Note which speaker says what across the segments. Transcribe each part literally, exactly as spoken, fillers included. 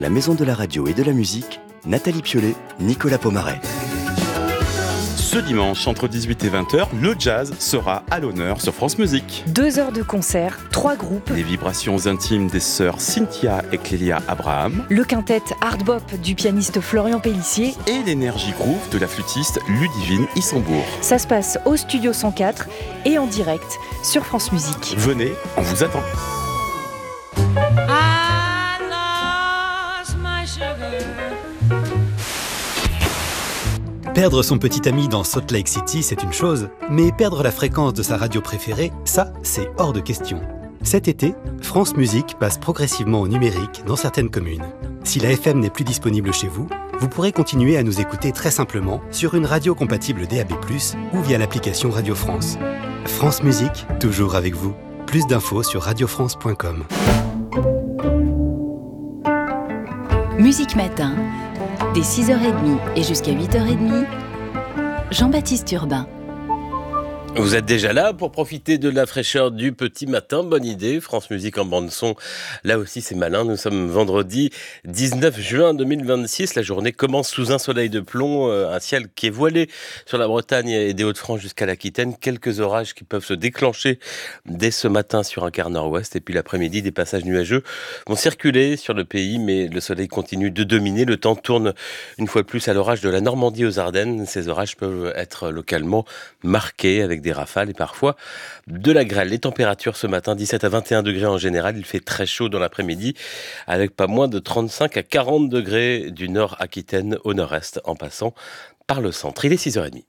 Speaker 1: La maison de la radio et de la musique, Nathalie Piolet, Nicolas Pomaret.
Speaker 2: Ce dimanche, entre dix-huit et vingt heures, le jazz sera à l'honneur sur France Musique.
Speaker 3: Deux heures de concert, trois groupes.
Speaker 2: Les vibrations intimes des sœurs Cynthia et Clélia Abraham.
Speaker 3: Le quintet Hard Bop du pianiste Florian Pellissier.
Speaker 2: Et l'énergie groove de la flûtiste Ludivine Issembourg.
Speaker 3: Ça se passe au Studio cent quatre et en direct sur France Musique.
Speaker 2: Venez, on vous attend.
Speaker 4: Perdre son petit ami dans Salt Lake City, c'est une chose, mais perdre la fréquence de sa radio préférée, ça, c'est hors de question. Cet été, France Musique passe progressivement au numérique dans certaines communes. Si la F M n'est plus disponible chez vous, vous pourrez continuer à nous écouter très simplement sur une radio compatible D A B plus, ou via l'application Radio France. France Musique, toujours avec vous. Plus d'infos sur radio france point com.
Speaker 5: Musique Matin, dès six heures trente et jusqu'à huit heures trente, Jean-Baptiste Urbain.
Speaker 6: Vous êtes déjà là pour profiter de la fraîcheur du petit matin, bonne idée. France Musique en bande-son, là aussi c'est malin. Nous sommes vendredi dix-neuf juin deux mille vingt-six. La journée commence sous un soleil de plomb, un ciel qui est voilé sur la Bretagne et des Hauts-de-France jusqu'à l'Aquitaine. Quelques orages qui peuvent se déclencher dès ce matin sur un quart nord-ouest. Et puis l'après-midi, des passages nuageux vont circuler sur le pays, mais le soleil continue de dominer. Le temps tourne une fois de plus à l'orage de la Normandie aux Ardennes. Ces orages peuvent être localement marqués avec des rafales et parfois de la grêle. Les températures ce matin, dix-sept à vingt et un degrés en général. Il fait très chaud dans l'après-midi avec pas moins de trente-cinq à quarante degrés du nord Aquitaine au nord-est en passant par le centre. Il est six heures trente.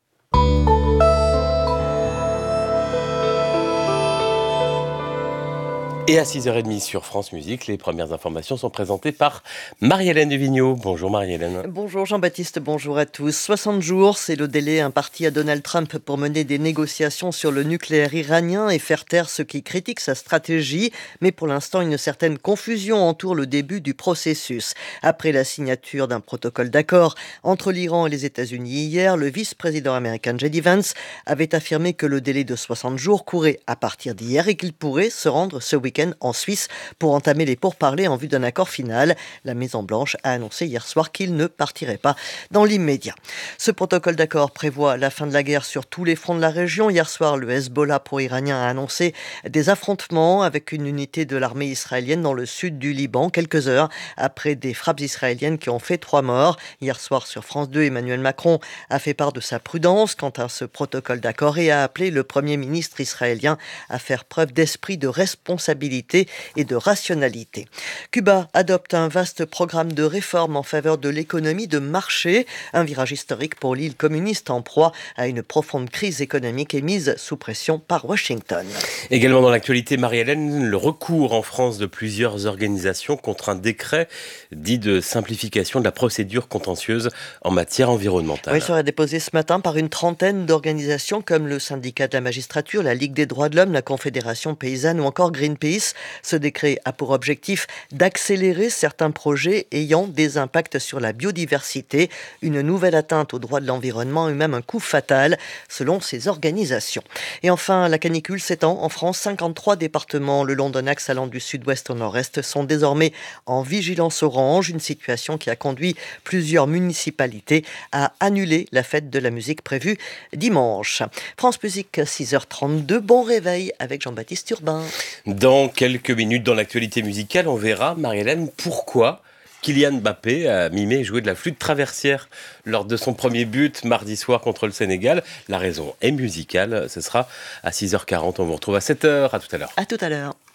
Speaker 6: Et à six heures trente sur France Musique, les premières informations sont présentées par Marie-Hélène Duvigneau. Bonjour Marie-Hélène.
Speaker 7: Bonjour Jean-Baptiste, bonjour à tous. soixante jours, c'est le délai imparti à Donald Trump pour mener des négociations sur le nucléaire iranien et faire taire ceux qui critiquent sa stratégie. Mais pour l'instant, une certaine confusion entoure le début du processus. Après la signature d'un protocole d'accord entre l'Iran et les États-Unis hier, le vice-président américain J D Vance avait affirmé que le délai de soixante jours courait à partir d'hier et qu'il pourrait se rendre ce week-end en Suisse pour entamer les pourparlers en vue d'un accord final. La Maison-Blanche a annoncé hier soir qu'il ne partirait pas dans l'immédiat. Ce protocole d'accord prévoit la fin de la guerre sur tous les fronts de la région. Hier soir, le Hezbollah pro-iranien a annoncé des affrontements avec une unité de l'armée israélienne dans le sud du Liban, quelques heures après des frappes israéliennes qui ont fait trois morts. Hier soir, sur France deux, Emmanuel Macron a fait part de sa prudence quant à ce protocole d'accord et a appelé le Premier ministre israélien à faire preuve d'esprit de responsabilité et de rationalité. Cuba adopte un vaste programme de réforme en faveur de l'économie de marché, un virage historique pour l'île communiste en proie à une profonde crise économique et mise sous pression par Washington.
Speaker 6: Également dans l'actualité, Marie-Hélène, le recours en France de plusieurs organisations contre un décret dit de simplification de la procédure contentieuse en matière environnementale.
Speaker 7: Oui, il sera déposé ce matin par une trentaine d'organisations comme le syndicat de la magistrature, la Ligue des droits de l'homme, la Confédération paysanne ou encore Greenpeace. Ce décret a pour objectif d'accélérer certains projets ayant des impacts sur la biodiversité, une nouvelle atteinte aux droits de l'environnement et même un coup fatal, selon ces organisations. Et enfin, la canicule s'étend en France. cinquante-trois départements le long d'un axe allant du sud-ouest au nord-est sont désormais en vigilance orange, une situation qui a conduit plusieurs municipalités à annuler la fête de la musique prévue dimanche. France Musique, six heures trente-deux, bon réveil avec Jean-Baptiste Urbain.
Speaker 6: Dans quelques minutes dans l'actualité musicale, on verra, Marie-Hélène, pourquoi Kylian Mbappé a mimé et joué de la flûte traversière lors de son premier but mardi soir contre le Sénégal. La raison est musicale, ce sera à six heures quarante, on vous retrouve à sept heures, à tout à l'heure.
Speaker 7: À tout à l'heure.